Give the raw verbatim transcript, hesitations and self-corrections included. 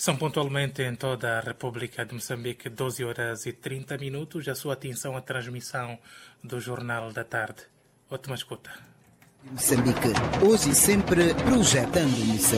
São pontualmente em toda a República de Moçambique doze horas e trinta minutos. A sua atenção à transmissão do Jornal da Tarde. Ótima escuta. Moçambique, hoje e sempre projetando Moçambique.